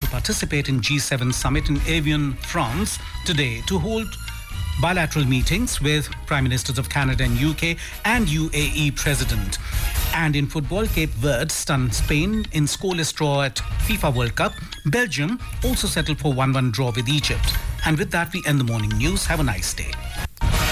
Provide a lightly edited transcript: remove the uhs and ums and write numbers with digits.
to participate in G7 summit in Evian, France today to hold bilateral meetings with Prime Ministers of Canada and UK and UAE President. And in football, Cape Verde stunned Spain in scoreless draw at FIFA World Cup. Belgium also settled for 1-1 draw with Egypt. And with that, we end the morning news. Have a nice day.